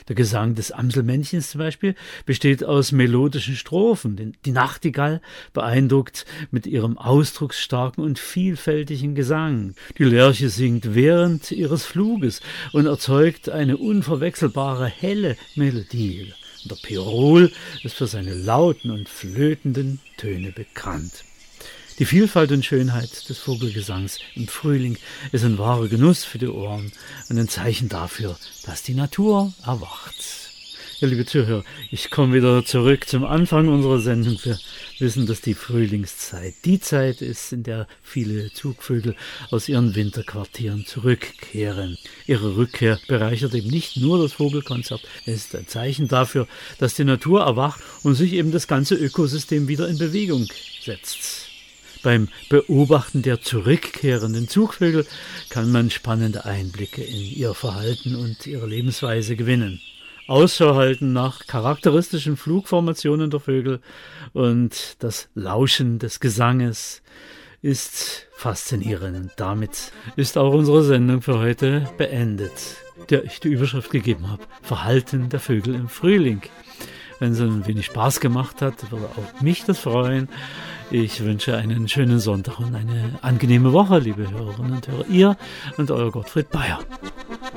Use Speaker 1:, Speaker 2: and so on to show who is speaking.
Speaker 1: Der Gesang des Amselmännchens zum Beispiel besteht aus melodischen Strophen. Die Nachtigall beeindruckt mit ihrem ausdrucksstarken und vielfältigen Gesang. Die Lerche singt während ihres Fluges und erzeugt eine unverwechselbare, helle Melodie. Der Pirol ist für seine lauten und flötenden Töne bekannt. Die Vielfalt und Schönheit des Vogelgesangs im Frühling ist ein wahrer Genuss für die Ohren und ein Zeichen dafür, dass die Natur erwacht. Ja, liebe Zuhörer, ich komme wieder zurück zum Anfang unserer Sendung. Wir wissen, dass die Frühlingszeit die Zeit ist, in der viele Zugvögel aus ihren Winterquartieren zurückkehren. Ihre Rückkehr bereichert eben nicht nur das Vogelkonzert, es ist ein Zeichen dafür, dass die Natur erwacht und sich eben das ganze Ökosystem wieder in Bewegung setzt. Beim Beobachten der zurückkehrenden Zugvögel kann man spannende Einblicke in ihr Verhalten und ihre Lebensweise gewinnen. Ausschau halten nach charakteristischen Flugformationen der Vögel und das Lauschen des Gesanges ist faszinierend. Und damit ist auch unsere Sendung für heute beendet, der ich die Überschrift gegeben habe: Verhalten der Vögel im Frühling. Wenn es ein wenig Spaß gemacht hat, würde auch mich das freuen. Ich wünsche einen schönen Sonntag und eine angenehme Woche, liebe Hörerinnen und Hörer. Ihr und euer Gottfried Bayer.